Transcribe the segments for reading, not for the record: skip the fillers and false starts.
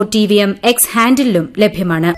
TVM X ഹാൻഡിലും ലഭ്യമാണ്.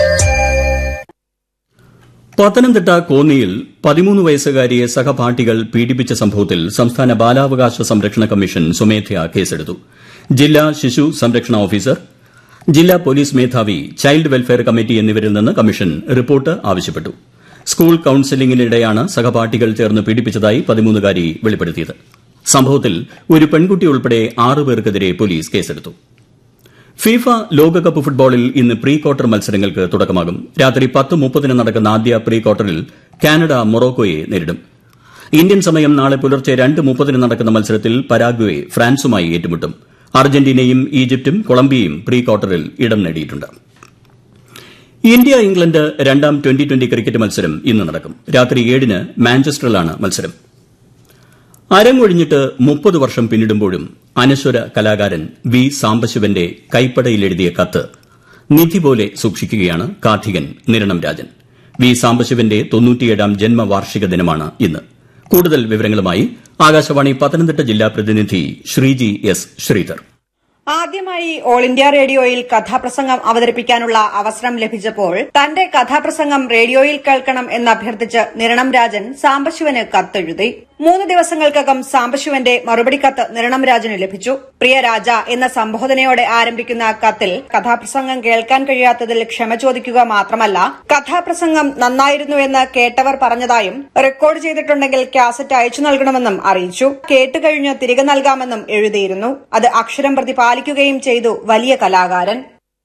പത്തനംതിട്ട കോന്നിയിൽ 13 വയസ്സുകാരിയെ സഹപാഠികൾ പീഡിപ്പിച്ച സംഭവത്തിൽ സംസ്ഥാന ബാലാവകാശ സംരക്ഷണ കമ്മീഷൻ സ്വമേധയാ കേസെടുത്തു. ജില്ലാ ശിശു സംരക്ഷണ ഓഫീസർ, ജില്ലാ പോലീസ് മേധാവി, ചൈൽഡ് വെൽഫെയർ കമ്മിറ്റി എന്നിവരിൽ നിന്ന് കമ്മീഷൻ റിപ്പോർട്ട് ആവശ്യപ്പെട്ടു. സ്കൂൾ കൌൺസിലിംഗിനിടെയാണ് സഹപാഠികൾ ചേർന്ന് പീഡിപ്പിച്ചതായി 13-കാരി വെളിപ്പെടുത്തിയത്. സംഭവത്തിൽ ഒരു പെൺകുട്ടി ഉൾപ്പെടെ 6 പേർക്കെതിരെ പോലീസ് കേസെടുത്തു. ഫിഫ ലോകകപ്പ് ഫുട്ബോളിൽ ഇന്ന് പ്രീ ക്വാർട്ടർ മത്സരങ്ങൾക്ക് തുടക്കമാകും. രാത്രി 10:30 നടക്കുന്ന ആദ്യ പ്രീ ക്വാർട്ടറിൽ കാനഡ മൊറോക്കോയെ നേരിടും. ഇന്ത്യൻ സമയം നാളെ പുലർച്ചെ 2:30 നടക്കുന്ന മത്സരത്തിൽ പരാഗ്വെ ഫ്രാൻസുമായി ഏറ്റുമുട്ടും. അർജന്റീനയും ഈജിപ്തും കൊളംബിയയും പ്രീ ക്വാർട്ടറിൽ ഇടം നേടിയിട്ടുണ്ട്. ഇന്ത്യ ഇംഗ്ലണ്ട് രണ്ടാം ട്വന്റി ക്രിക്കറ്റ് മത്സരം ഇന്ന് നടക്കും. രാത്രി 7-ന് മാഞ്ചസ്റ്ററിലാണ് മത്സരം. അരങ്ങൊഴിഞ്ഞിട്ട് 30 വർഷം പിന്നിടുമ്പോഴും അനശ്വര കലാകാരൻ വി സാംബശിവന്റെ കൈപ്പടയിലെഴുതിയ കത്ത് നിധി പോലെ സൂക്ഷിക്കുകയാണ് കാർത്തികൻ നിരണം രാജൻ. വി സാംബശിവന്റെ 97ാം ജന്മവാർഷിക ദിനമാണ് ഇന്ന്. കൂടുതൽ വിവരങ്ങളുമായി ആകാശവാണി പത്തനംതിട്ട ജില്ലാ പ്രതിനിധി ശ്രീജി എസ് ശ്രീധർ. ആദ്യമായി ഓൾ ഇന്ത്യ റേഡിയോയിൽ കഥാപ്രസംഗം അവതരിപ്പിക്കാനുള്ള അവസരം ലഭിച്ചപ്പോൾ തന്റെ കഥാപ്രസംഗം റേഡിയോയിൽ കേൾക്കണം എന്നഭ്യർത്ഥിച്ച് നിരണം രാജൻ സാംബശിവന് കത്തെഴുതി. 3 ദിവസങ്ങൾക്കകം സാംബശിവന്റെ മറുപടി കത്ത് നിരണം രാജന് ലഭിച്ചു. പ്രിയ രാജ എന്ന സംബോധനയോടെ ആരംഭിക്കുന്ന കത്തിൽ കഥാപ്രസംഗം കേൾക്കാൻ കഴിയാത്തതിൽ ക്ഷമ ചോദിക്കുക മാത്രമല്ല, കഥാപ്രസംഗം നന്നായിരുന്നുവെന്ന് കേട്ടവർ പറഞ്ഞതായും റെക്കോർഡ് ചെയ്തിട്ടുണ്ടെങ്കിൽ കാസറ്റ് അയച്ചു നൽകണമെന്നും അറിയിച്ചു. കേട്ടുകഴിഞ്ഞ് തിരികെ നൽകാമെന്നും എഴുതിയിരുന്നു. അത് അക്ഷരം പ്രതി പാലിക്കുകയും ചെയ്തു വലിയ കലാകാരൻ.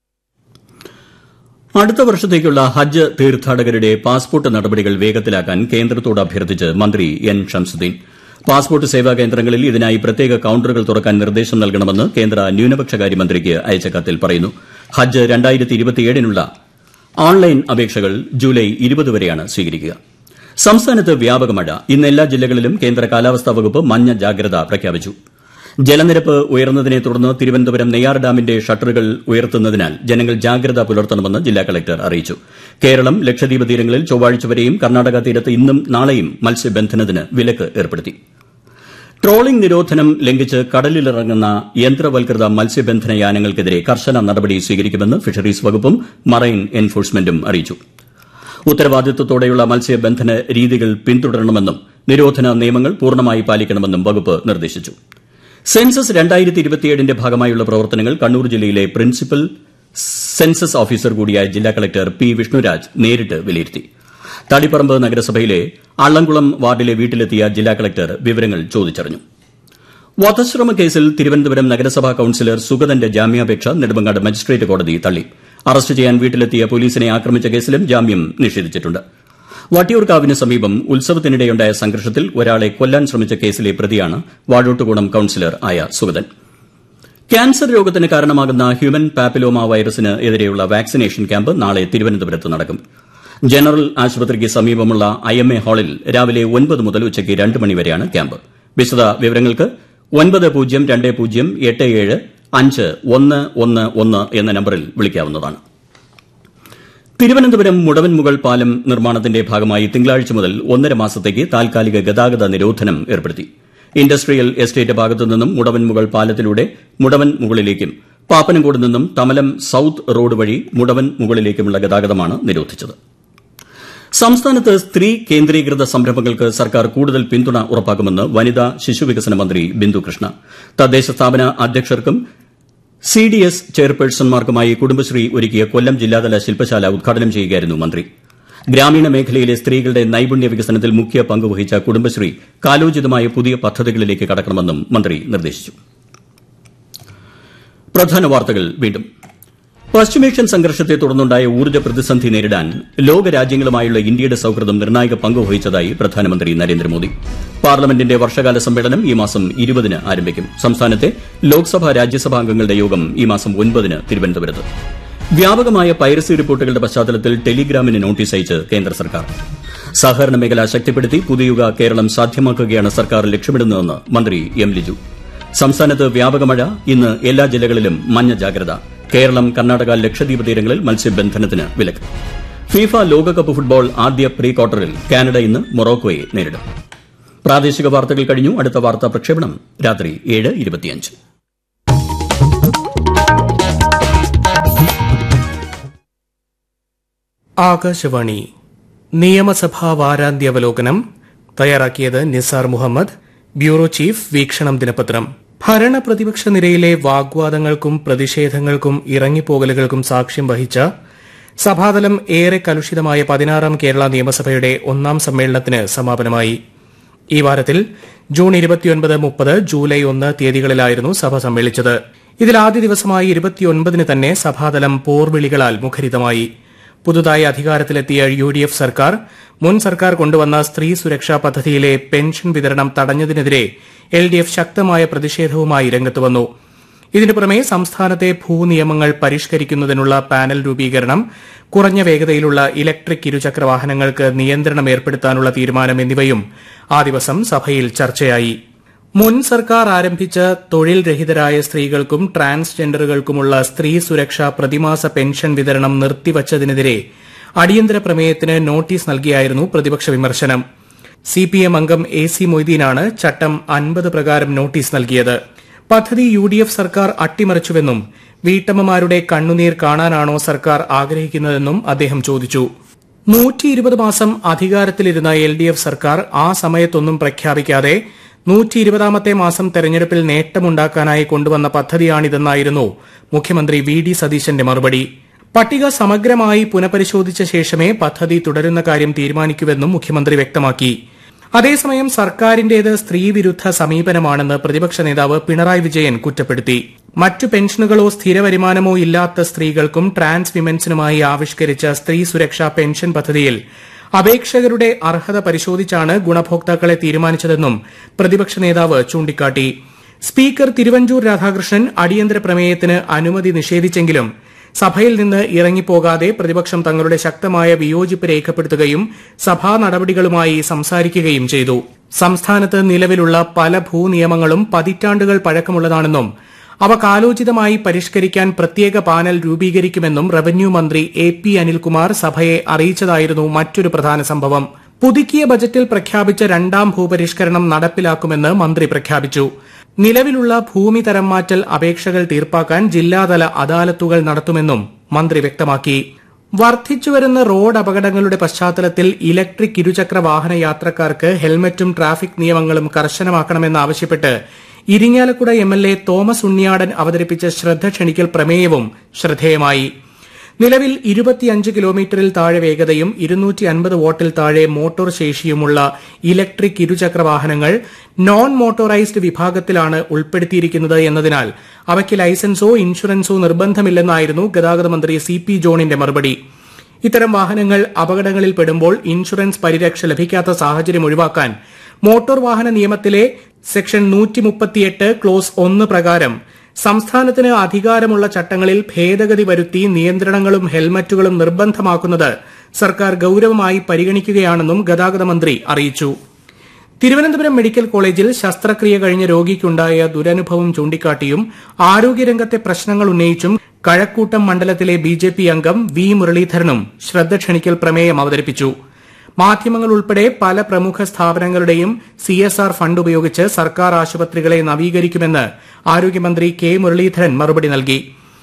അടുത്ത വർഷത്തേക്കുള്ള ഹജ്ജ് തീർത്ഥാടകരുടെ പാസ്പോർട്ട് നടപടികൾ വേഗത്തിലാക്കാൻ കേന്ദ്രത്തോട് അഭ്യർത്ഥിച്ച് മന്ത്രി എൻ ഷംസുദ്ദീൻ. പാസ്പോർട്ട് സേവാ കേന്ദ്രങ്ങളിൽ ഇതിനായി പ്രത്യേക കൌണ്ടറുകൾ തുറക്കാൻ നിർദ്ദേശം നൽകണമെന്ന് കേന്ദ്ര ന്യൂനപക്ഷകാര്യ മന്ത്രിക്ക് അയച്ച കത്തിൽ പറയുന്നു. ഹജ്ജ് 2027-നുള്ള ഓൺലൈൻ അപേക്ഷകൾ ജൂലൈ 20 വരെയാണ് സ്വീകരിക്കുക. സംസ്ഥാനത്ത് വ്യാപക മഴ. ഇന്ന് എല്ലാ ജില്ലകളിലും കേന്ദ്ര കാലാവസ്ഥാ വകുപ്പ് മഞ്ഞ ജാഗ്രത പ്രഖ്യാപിച്ചു. ജലനിരപ്പ് ഉയർന്നതിനെ തുടർന്ന് തിരുവനന്തപുരം നെയ്യാർ ഡാമിന്റെ ഷട്ടറുകൾ ഉയർത്തുന്നതിനാൽ ജനങ്ങൾ ജാഗ്രത പുലർത്തണമെന്ന് ജില്ലാ കളക്ടർ അറിയിച്ചു. കേരളം, ലക്ഷദ്വീപ് തീരങ്ങളിൽ ചൊവ്വാഴ്ച വരെയും കർണാടക തീരത്ത് ഇന്നും നാളെയും മത്സ്യബന്ധനത്തിന് വിലക്ക് ഏർപ്പെടുത്തി. ട്രോളിംഗ് നിരോധനം ലംഘിച്ച് കടലിലിറങ്ങുന്ന യന്ത്രവൽകൃത മത്സ്യബന്ധന യാനങ്ങൾക്കെതിരെ കർശന നടപടി സ്വീകരിക്കുമെന്ന് ഫിഷറീസ് വകുപ്പും മറൈൻ എൻഫോഴ്സ്മെന്റും അറിയിച്ചു. ഉത്തരവാദിത്വത്തോടെയുള്ള മത്സ്യബന്ധന രീതികൾ പിന്തുടരണമെന്നും നിരോധന നിയമങ്ങൾ പൂർണ്ണമായി പാലിക്കണമെന്നും വകുപ്പ് നിർദ്ദേശിച്ചു. സെൻസസ് 2027ന്റെ ഭാഗമായുള്ള പ്രവർത്തനങ്ങൾ കണ്ണൂർ ജില്ലയിലെ പ്രിൻസിപ്പൽ സെൻസസ് ഓഫീസർ കൂടിയായ ജില്ലാ കളക്ടർ പി വിഷ്ണുരാജ് നേരിട്ട് വിലയിരുത്തി. തളിപ്പറമ്പ് നഗരസഭയിലെ അള്ളംകുളം വാർഡിലെ വീട്ടിലെത്തിയ ജില്ലാ കളക്ടർ വിവരങ്ങൾ ചോദിച്ചറിഞ്ഞു. വധശ്രമ കേസിൽ തിരുവനന്തപുരം നഗരസഭാ കൌൺസിലർ സുഗതന്റെ ജാമ്യാപേക്ഷ നെടുമങ്ങാട് മജിസ്ട്രേറ്റ് കോടതി തള്ളി. അറസ്റ്റ് ചെയ്യാൻ വീട്ടിലെത്തിയ പോലീസിനെ ആക്രമിച്ച കേസിലും ജാമ്യം നിഷേധിച്ചിട്ടുണ്ട്. വട്ടിയൂർക്കാവിന് സമീപം ഉത്സവത്തിനിടെയുണ്ടായ സംഘർഷത്തിൽ ഒരാളെ കൊല്ലാൻ ശ്രമിച്ച കേസിലെ പ്രതിയാണ് വാഴോട്ടുകോണം കൌൺസിലർ ആയ സുഗതൻ. ക്യാൻസർ രോഗത്തിന് കാരണമാകുന്ന ഹ്യൂമൻ പാപ്പിലോമ വൈറസിന് എതിരെയുള്ള വാക്സിനേഷൻ ക്യാമ്പ് നാളെ തിരുവനന്തപുരത്ത് നടക്കും. ജനറൽ ആശുപത്രിക്ക് സമീപമുള്ള IMA ഹാളിൽ രാവിലെ 9 മുതൽ ഉച്ചയ്ക്ക് 2 മണിവരെയാണ് ക്യാമ്പ്. വിശദ വിവരങ്ങൾക്ക് 9020875111 എന്ന നമ്പറിൽ വിളിക്കാവുന്നതാണ്. തിരുവനന്തപുരം മുടവൻമുകൾ പാലം നിർമ്മാണത്തിന്റെ ഭാഗമായി തിങ്കളാഴ്ച മുതൽ 1.5 മാസത്തേക്ക് താൽക്കാലിക ഗതാഗത നിരോധനം ഏർപ്പെടുത്തി. ഇൻഡസ്ട്രിയൽ എസ്റ്റേറ്റ് ഭാഗത്തുനിന്നും മുടവൻമുകൾ പാലത്തിലൂടെ മുടവൻ മുകളിലേക്കും പാപ്പനംകോട് നിന്നും തമലം സൌത്ത് റോഡ് വഴി മുടവൻ മുകളിലേക്കുമുള്ള ഗതാഗതമാണ് നിരോധിച്ചത്. സംസ്ഥാനത്ത് സ്ത്രീ കേന്ദ്രീകൃത സംരംഭങ്ങൾക്ക് സർക്കാർ കൂടുതൽ പിന്തുണ ഉറപ്പാക്കുമെന്ന് വനിതാ ശിശുവികസന മന്ത്രി ബിന്ദു കൃഷ്ണ. തദ്ദേശ സ്ഥാപന അധ്യക്ഷർക്കും CDS ചെയർപേഴ്സൺമാർക്കുമായി കുടുംബശ്രീ ഒരുക്കിയ കൊല്ലം ജില്ലാതല ശില്പശാല ഉദ്ഘാടനം ചെയ്യുകയായിരുന്നു മന്ത്രി. ഗ്രാമീണ മേഖലയിലെ സ്ത്രീകളുടെ നൈപുണ്യ വികസനത്തിൽ മുഖ്യ പങ്കുവഹിച്ച കുടുംബശ്രീ കാലോചിതമായ പുതിയ പദ്ധതികളിലേക്ക് കടക്കണമെന്നും മന്ത്രി നിർദ്ദേശിച്ചു. പ്രധാന വാർത്തകൾ വീണ്ടും. പശ്ചിമേഷ്യൻ സംഘർഷത്തെ തുടർന്നുണ്ടായ ഊർജ്ജ പ്രതിസന്ധി നേരിടാൻ ലോകരാജ്യങ്ങളുമായുള്ള ഇന്ത്യയുടെ സൌഹൃദം നിർണായക പങ്കുവഹിച്ചതായി പ്രധാനമന്ത്രി നരേന്ദ്രമോദി. പാർലമെന്റിന്റെ വർഷകാല സമ്മേളനം ഈ മാസം 20-ന് ആരംഭിക്കും. സംസ്ഥാനത്തെ ലോക്സഭാ രാജ്യസഭാ അംഗങ്ങളുടെ യോഗം ഈ മാസം 9-ന് തിരുവനന്തപുരത്ത്. വ്യാപകമായ പൈറസി റിപ്പോർട്ടുകളുടെ പശ്ചാത്തലത്തിൽ ടെലിഗ്രാമിന് നോട്ടീസ് അയച്ച് കേന്ദ്ര സർക്കാർ. സഹകരണ മേഖല ശക്തിപ്പെടുത്തി പുതുയുഗ കേരളം സാധ്യമാക്കുകയാണ് സർക്കാർ ലക്ഷ്യമിടുന്നതെന്ന് മന്ത്രി എം ലിജു. സംസ്ഥാനത്ത് വ്യാപക മഴ. ഇന്ന് എല്ലാ ജില്ലകളിലും മഞ്ഞ ജാഗ്രത. കേരളം, കർണാടക, ലക്ഷദ്വീപ് തീരങ്ങളിൽ മത്സ്യബന്ധനത്തിന് വിലക്ക്. ഫിഫ ലോകകപ്പ് ഫുട്ബോൾ ആദ്യ പ്രീ ക്വാർട്ടറിൽ കാനഡ ഇന്ന് മൊറോക്കോയെ നേരിടും. പ്രാദേശിക വാർത്തകൾ കഴിഞ്ഞു. അടുത്ത വാർത്താ പ്രക്ഷേപണം രാത്രി 7:25. ആകാശവാണി നിയമസഭാ വാരാന്ത്യാവലോകനം തയ്യാറാക്കിയത് നിസാർ മുഹമ്മദ്. Bureau chief. വീക്ഷണം ദിനപത്രം. ഭരണ പ്രതിപക്ഷ നിരയിലെ വാഗ്വാദങ്ങൾക്കും പ്രതിഷേധങ്ങൾക്കും ഇറങ്ങിപ്പോകലുകൾക്കും സാക്ഷ്യം വഹിച്ച സഭാതലം ഏറെ കലുഷിതമായ 16ാം കേരള നിയമസഭയുടെ 1ാം സമ്മേളനത്തിന് സമാപനമായി. ഈ വാരത്തിൽ ജൂൺ 29, 30, ജൂലൈ 1 തീയതികളിലായിരുന്നു സഭ സമ്മേളിച്ചത്. ഇതിൽ ആദ്യ ദിവസമായ 29-ന് തന്നെ സഭാതലം പോർവിളികളാൽ മുഖരിതമായി. പുതുതായി അധികാരത്തിലെത്തിയ UDF സർക്കാർ മുൻ സർക്കാർ കൊണ്ടുവന്ന സ്ത്രീ സുരക്ഷാ പദ്ധതിയിലെ പെൻഷൻ വിതരണം തടഞ്ഞതിനെതിരെ LDF ശക്തമായ പ്രതിഷേധവുമായി രംഗത്തുവന്നു. ഇതിനു പുറമെ സംസ്ഥാനത്തെ ഭൂനിയമങ്ങൾ പരിഷ്കരിക്കുന്നതിനുള്ള പാനൽ രൂപീകരണം, കുറഞ്ഞ വേഗതയിലുള്ള ഇലക്ട്രിക് ഇരുചക്ര വാഹനങ്ങൾക്ക് നിയന്ത്രണം ഏർപ്പെടുത്താനുള്ള തീരുമാനം എന്നിവയും ആ ദിവസം സഭയിൽ ചർച്ചയായി. മുൻ സർക്കാർ ആരംഭിച്ച തൊഴിൽ രഹിതരായ സ്ത്രീകൾക്കും ട്രാൻസ്ജെൻഡറുകൾക്കുമുള്ള സ്ത്രീ സുരക്ഷാ പ്രതിമാസ പെൻഷൻ വിതരണം നിർത്തിവച്ചതിനെതിരെ അടിയന്തര പ്രമേയത്തിന് നോട്ടീസ് നൽകിയായിരുന്നു പ്രതിപക്ഷ വിമർശനം. CPM അംഗം AC മൊയ്തീനാണ് ചട്ടം 50 പ്രകാരം നോട്ടീസ് നൽകിയത്. പദ്ധതി UDF സർക്കാർ അട്ടിമറിച്ചുവെന്നും വീട്ടമ്മമാരുടെ കണ്ണുനീർ കാണാനാണോ സർക്കാർ ആഗ്രഹിക്കുന്നതെന്നും അദ്ദേഹം ചോദിച്ചു. 120 മാസം അധികാരത്തിലിരുന്ന LDF സർക്കാർ ആ സമയത്തൊന്നും പ്രഖ്യാപിക്കാതെ 120ാമത്തെ മാസം തെരഞ്ഞെടുപ്പിൽ നേട്ടമുണ്ടാക്കാനായി കൊണ്ടുവന്ന പദ്ധതിയാണിതെന്നായിരുന്നു മുഖ്യമന്ത്രി VD സതീശന്റെ മറുപടി. പട്ടിക സമഗ്രമായി പുനഃപരിശോധിച്ച ശേഷമേ പദ്ധതി തുടരുന്ന കാര്യം തീരുമാനിക്കൂവെന്നും മുഖ്യമന്ത്രി വ്യക്തമാക്കി. അതേസമയം സർക്കാരിന്റേത് സ്ത്രീവിരുദ്ധ സമീപനമാണെന്ന് പ്രതിപക്ഷ നേതാവ് പിണറായി വിജയൻ കുറ്റപ്പെടുത്തി. മറ്റു പെൻഷനുകളോ സ്ഥിര വരുമാനമോ ഇല്ലാത്ത സ്ത്രീകൾക്കും ട്രാൻസ് വിമൻസിനുമായി ആവിഷ്കരിച്ച സ്ത്രീ സുരക്ഷാ പെൻഷൻ പദ്ധതിയിൽ അപേക്ഷകരുടെ അർഹത പരിശോധിച്ചാണ് ഗുണഭോക്താക്കളെ തീരുമാനിച്ചതെന്നും പ്രതിപക്ഷ നേതാവ് ചൂണ്ടിക്കാട്ടി. സ്പീക്കർ തിരുവഞ്ചൂർ രാധാകൃഷ്ണൻ അടിയന്തര പ്രമേയത്തിന് അനുമതി നിഷേധിച്ചെങ്കിലും സഭയിൽ നിന്ന് ഇറങ്ങിപ്പോകാതെ പ്രതിപക്ഷം തങ്ങളുടെ ശക്തമായ വിയോജിപ്പ് രേഖപ്പെടുത്തുകയും സഭാ നടപടികളുമായി സംസാരിക്കുകയും ചെയ്തു. സംസ്ഥാനത്ത് നിലവിലുള്ള പല ഭൂനിയമങ്ങളും പതിറ്റാണ്ടുകൾ പഴക്കമുള്ളതാണെന്നും അവ കാലോചിതമായി പരിഷ്കരിക്കാൻ പ്രത്യേക പാനൽ രൂപീകരിക്കുമെന്നും റവന്യൂ മന്ത്രി AP അനിൽകുമാർ സഭയെ അറിയിച്ചതായിരുന്നു മറ്റൊരു പ്രധാന സംഭവം. പുതുക്കിയ ബജറ്റിൽ പ്രഖ്യാപിച്ച 2ാം ഭൂപരിഷ്കരണം നടപ്പിലാക്കുമെന്ന് മന്ത്രി പ്രഖ്യാപിച്ചു. നിലവിലുള്ള ഭൂമി തരം മാറ്റൽ അപേക്ഷകൾ തീർപ്പാക്കാൻ ജില്ലാതല അദാലത്തുകൾ നടത്തുമെന്നും മന്ത്രി വ്യക്തമാക്കി. വർദ്ധിച്ചുവരുന്ന റോഡ് അപകടങ്ങളുടെ പശ്ചാത്തലത്തിൽ ഇലക്ട്രിക് ഇരുചക്ര വാഹന യാത്രക്കാർക്ക് ഹെൽമറ്റും ട്രാഫിക് നിയമങ്ങളും കർശനമാക്കണമെന്നാവശ്യപ്പെട്ട് ഇരിങ്ങാലക്കുട MLA തോമസ് ഉണ്ണിയാടൻ അവതരിപ്പിച്ച ശ്രദ്ധ ക്ഷണിക്കൽ പ്രമേയവും ശ്രദ്ധേയമായി. നിലവിൽ 25 കിലോമീറ്ററിൽ താഴെ വേഗതയും 250 വാട്ടിൽ താഴെ മോട്ടോർ ശേഷിയുമുള്ള ഇലക്ട്രിക് ഇരുചക്ര വാഹനങ്ങൾ നോൺ മോട്ടോറൈസ്ഡ് വിഭാഗത്തിലാണ് ഉൾപ്പെടുത്തിയിരിക്കുന്നത് എന്നതിനാൽ അവയ്ക്ക് ലൈസൻസോ ഇൻഷുറൻസോ നിർബന്ധമില്ലെന്നായിരുന്നു ഗതാഗത മന്ത്രി CP ജോണിന്റെ മറുപടി. ഇത്തരം വാഹനങ്ങൾ അപകടങ്ങളിൽ പെടുമ്പോൾ ഇൻഷുറൻസ് പരിരക്ഷ ലഭിക്കാത്ത സാഹചര്യം ഒഴിവാക്കാൻ മോട്ടോർ വാഹന നിയമത്തിലെ സെക്ഷൻ 138 ക്ലോസ് 1 പ്രകാരം സംസ്ഥാനത്തിന് അധികാരമുള്ള ചട്ടങ്ങളിൽ ഭേദഗതി വരുത്തി നിയന്ത്രണങ്ങളും ഹെൽമറ്റുകളും നിർബന്ധമാക്കുന്നത് സർക്കാർ ഗൌരവമായി പരിഗണിക്കുകയാണെന്നും ഗതാഗത മന്ത്രി അറിയിച്ചു. തിരുവനന്തപുരം മെഡിക്കൽ കോളേജിൽ ശസ്ത്രക്രിയ കഴിഞ്ഞ രോഗിക്കുണ്ടായ ദുരനുഭവം ചൂണ്ടിക്കാട്ടിയും ആരോഗ്യരംഗത്തെ പ്രശ്നങ്ങൾ ഉന്നയിച്ചും കഴക്കൂട്ടം മണ്ഡലത്തിലെ BJP അംഗം V മുരളീധരനും ശ്രദ്ധ ക്ഷണിക്കൽ പ്രമേയം അവതരിപ്പിച്ചു. മാധ്യമങ്ങൾ ഉൾപ്പെടെ പല പ്രമുഖ സ്ഥാപനങ്ങളുടെയും CSR ഫണ്ട് ഉപയോഗിച്ച് സർക്കാർ ആശുപത്രികളെ നവീകരിക്കുമെന്ന് ആരോഗ്യമന്ത്രി K മുരളീധരൻ മറുപടി നൽകി.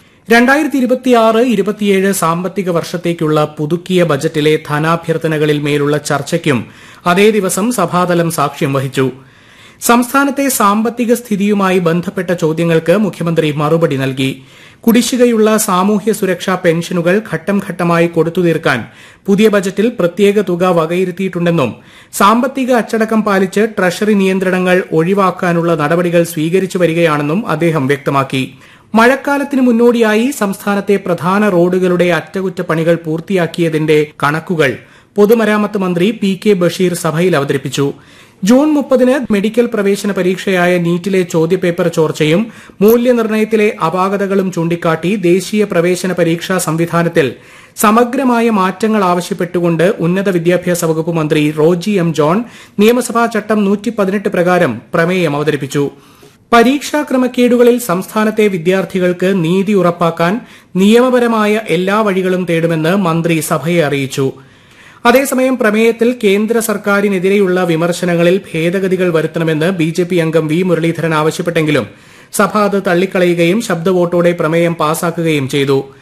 2026-27 സാമ്പത്തിക വർഷത്തേക്കുള്ള പുതുക്കിയ ബജറ്റിലെ ധനാഭ്യർത്ഥനകളിൽ മേലുള്ള ചർച്ചയ്ക്കും അതേ ദിവസം സഭാതലം സാക്ഷ്യം വഹിച്ചു. സംസ്ഥാനത്തെ സാമ്പത്തിക സ്ഥിതിയുമായി ബന്ധപ്പെട്ട ചോദ്യങ്ങൾക്ക് മുഖ്യമന്ത്രി മറുപടി നൽകി. കുടിശ്ശികയുള്ള സാമൂഹ്യ സുരക്ഷാ പെൻഷനുകൾ ഘട്ടം ഘട്ടമായി കൊടുത്തുതീർക്കാൻ പുതിയ ബജറ്റിൽ പ്രത്യേക തുക വകയിരുത്തിയിട്ടുണ്ടെന്നും സാമ്പത്തിക അച്ചടക്കം പാലിച്ച് ട്രഷറി നിയന്ത്രണങ്ങൾ ഒഴിവാക്കാനുള്ള നടപടികൾ സ്വീകരിച്ചു വരികയാണെന്നും അദ്ദേഹം വ്യക്തമാക്കി. മഴക്കാലത്തിന് മുന്നോടിയായി സംസ്ഥാനത്തെ പ്രധാന റോഡുകളുടെ അറ്റകുറ്റപ്പണികൾ പൂർത്തിയാക്കിയതിന്റെ കണക്കുകൾ പൊതുമരാമത്ത് മന്ത്രി PK ബഷീർ സഭയിൽ അവതരിപ്പിച്ചു. ജൂൺ 30-ന് മെഡിക്കൽ പ്രവേശന പരീക്ഷയായ നീറ്റിലെ ചോദ്യപേപ്പർ ചോർച്ചയും മൂല്യനിർണ്ണയത്തിലെ അപാകതകളും ചൂണ്ടിക്കാട്ടി ദേശീയ പ്രവേശന പരീക്ഷാ സംവിധാനത്തിൽ സമഗ്രമായ മാറ്റങ്ങൾ ആവശ്യപ്പെട്ടുകൊണ്ട് ഉന്നത വിദ്യാഭ്യാസ വകുപ്പ് മന്ത്രി റോജി M. ജോൺ നിയമസഭാ ചട്ടം 118 പ്രകാരം പ്രമേയം അവതരിപ്പിച്ചു. പരീക്ഷാ ക്രമക്കേടുകളിൽ സംസ്ഥാനത്തെ വിദ്യാർത്ഥികൾക്ക് നീതി ഉറപ്പാക്കാൻ നിയമപരമായ എല്ലാ വഴികളും തേടുമെന്ന് മന്ത്രി സഭയെ അറിയിച്ചു. അതേസമയം പ്രമേയത്തിൽ കേന്ദ്ര സർക്കാരിനെതിരെയുള്ള വിമർശനങ്ങളിൽ ഭേദഗതികൾ വരുത്തണമെന്ന് BJP അംഗം V മുരളീധരൻ ആവശ്യപ്പെട്ടെങ്കിലും സഭ അത് തള്ളിക്കളയുകയും ശബ്ദവോട്ടോടെ പ്രമേയം പാസാക്കുകയും ചെയ്തു.